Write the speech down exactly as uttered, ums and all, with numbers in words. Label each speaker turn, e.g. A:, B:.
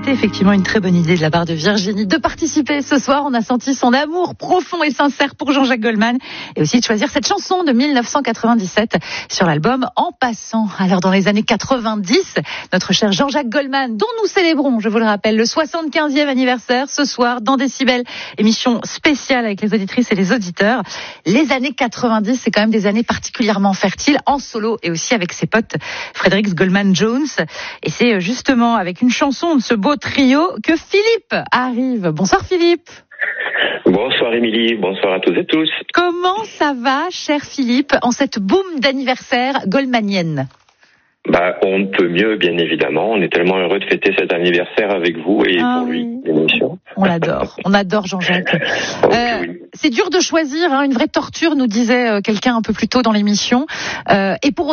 A: C'est effectivement une très bonne idée de la part de Virginie de participer ce soir. On a senti son amour profond et sincère pour Jean-Jacques Goldman et aussi de choisir cette chanson de mille neuf cent quatre-vingt-dix-sept sur l'album En passant. Alors dans les années quatre-vingt-dix, notre cher Jean-Jacques Goldman, dont nous célébrons, je vous le rappelle, le soixante-quinzième anniversaire ce soir dans Décibel, émission spéciale avec les auditrices et les auditeurs. Les années quatre-vingt-dix, c'est quand même des années particulièrement fertiles en solo et aussi avec ses potes Frédéric Goldman Jones. Et c'est justement avec une chanson de ce beau trio que Philippe arrive. Bonsoir Philippe.
B: Bonsoir Émilie, bonsoir à tous et tous.
A: Comment ça va, cher Philippe, en cette boum d'anniversaire goldmanienne?
B: Bah, on ne peut mieux, bien évidemment. On est tellement heureux de fêter cet anniversaire avec vous et
A: ah,
B: pour lui,
A: oui.
B: l'émission.
A: On l'adore, on adore Jean-Jacques.
B: Okay,
A: euh,
B: oui.
A: C'est dur de choisir, hein, une vraie torture, nous disait quelqu'un un peu plus tôt dans l'émission. Euh, et pour